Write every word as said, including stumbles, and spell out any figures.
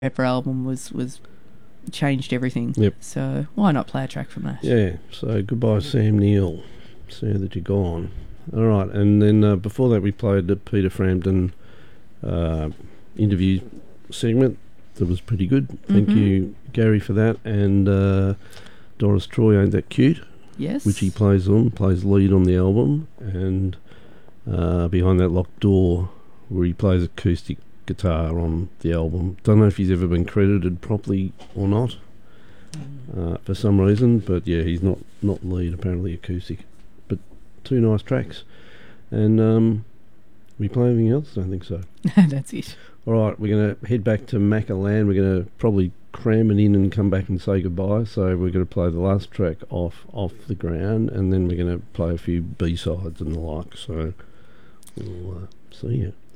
Pepper album was was changed everything. Yep. So why not play a track from that? Yeah. So goodbye, Sam Neill. Sad that you're gone. All right, and then uh, before that we played the Peter Frampton uh, interview segment. That was pretty good. Thank mm-hmm. you, Gary, for that. And uh, Doris Troy, Ain't That Cute? Yes. Which he plays on, plays lead on the album. And uh, Behind That Locked Door, where he plays acoustic guitar on the album. Don't know if he's ever been credited properly or not uh, for some reason, but yeah, he's not, not lead, apparently acoustic. But two nice tracks. And um, we play anything else? I don't think so. That's it. All right, we're going to head back to Maccaland. We're going to probably cram it in and come back and say goodbye. So we're going to play the last track off off the ground, and then we're going to play a few B-sides and the like. So we'll uh, see you.